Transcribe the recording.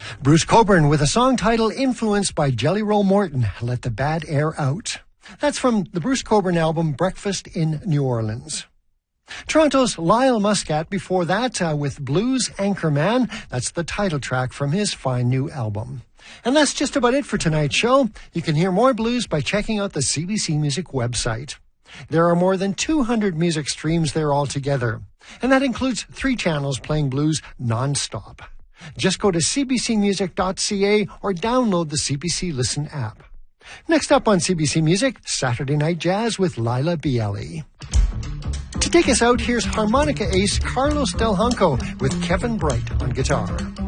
Bruce Cockburn with a song title influenced by Jelly Roll Morton, Let the Bad Air Out. That's from the Bruce Cockburn album Breakfast in New Orleans. Toronto's Lyle Muscat before that with Blues Anchorman. That's the title track from his fine new album. And that's just about it for tonight's show. You can hear more blues by checking out the CBC Music website. There are more than 200 music streams there altogether, and that includes 3 channels playing blues non-stop. Just go to cbcmusic.ca or download the CBC Listen app. Next up on CBC Music, Saturday Night Jazz with Lila Bielli. To take us out, here's harmonica ace Carlos Del Junco with Kevin Bright on guitar.